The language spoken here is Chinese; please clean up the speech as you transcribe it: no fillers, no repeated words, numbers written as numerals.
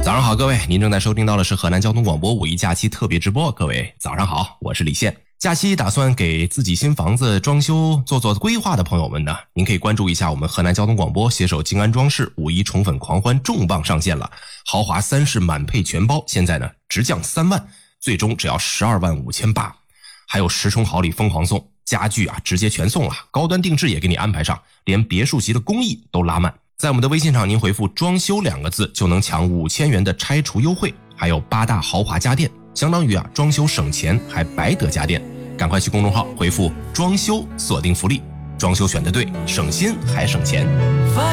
早上好，各位，您正在收听到的是河南交通广播五一假期特别直播。各位早上好，我是李现。假期打算给自己新房子装修做规划的朋友们呢，您可以关注一下我们河南交通广播，携手静安装饰五一宠粉狂欢重磅上线了，豪华3室满配全包，现在呢直降3万，最终只要12万5800，还有10重好礼疯狂送，家具啊直接全送了，高端定制也给你安排上，连别墅级的工艺都拉满。在我们的微信上您回复装修2个字就能抢5000元的拆除优惠，还有8大豪华家电，相当于装修省钱还白得家电。赶快去公众号回复装修锁定福利，装修选得对，省心还省钱。